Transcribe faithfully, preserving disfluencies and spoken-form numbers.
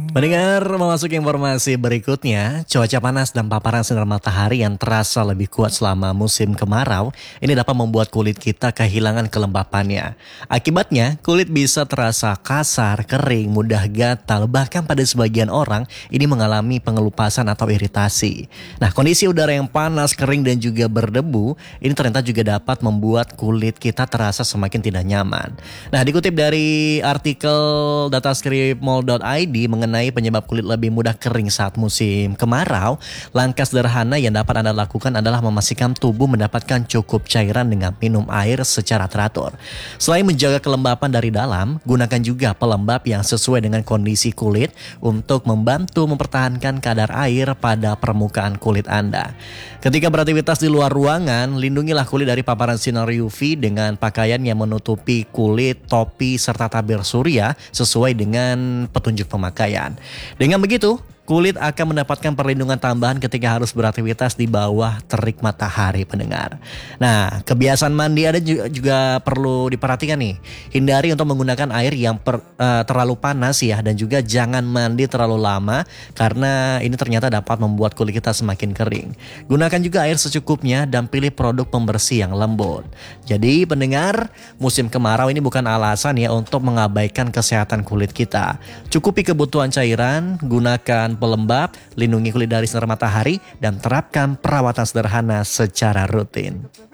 Mendengar memasuki informasi berikutnya, cuaca panas dan paparan sinar matahari yang terasa lebih kuat selama musim kemarau ini dapat membuat kulit kita kehilangan kelembapannya. Akibatnya, kulit bisa terasa kasar, kering, mudah gatal, bahkan pada sebagian orang ini mengalami pengelupasan atau iritasi. Nah, kondisi udara yang panas, kering dan juga berdebu ini ternyata juga dapat membuat kulit kita terasa semakin tidak nyaman. Nah, dikutip dari artikel datascript mall dot i d mengenai penyebab kulit lebih mudah kering saat musim kemarau, langkah sederhana yang dapat Anda lakukan adalah memastikan tubuh mendapatkan cukup cairan dengan minum air secara teratur. Selain menjaga kelembapan dari dalam, gunakan juga pelembab yang sesuai dengan kondisi kulit untuk membantu mempertahankan kadar air pada permukaan kulit Anda. Ketika beraktivitas di luar ruangan, lindungilah kulit dari paparan sinar U V dengan pakaian yang menutupi kulit, topi, serta tabir surya sesuai dengan petunjuk pemakaian. Dengan begitu, kulit akan mendapatkan perlindungan tambahan ketika harus beraktivitas di bawah terik matahari pendengar. Nah, kebiasaan mandi ada juga, juga perlu diperhatikan nih. Hindari untuk menggunakan air yang per, uh, terlalu panas ya, dan juga jangan mandi terlalu lama karena ini ternyata dapat membuat kulit kita semakin kering. Gunakan juga air secukupnya dan pilih produk pembersih yang lembut. Jadi pendengar, musim kemarau ini bukan alasan ya untuk mengabaikan kesehatan kulit kita. Cukupi kebutuhan cairan, gunakan pelembab, lindungi kulit dari sinar matahari, dan terapkan perawatan sederhana secara rutin.